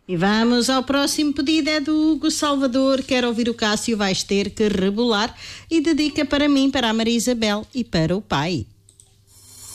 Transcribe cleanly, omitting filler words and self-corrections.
E vamos ao próximo pedido, é do Hugo Salvador. Quer ouvir o Cássio Vais Ter Que Rebolar e dedica para mim, para a Maria Isabel e para o pai.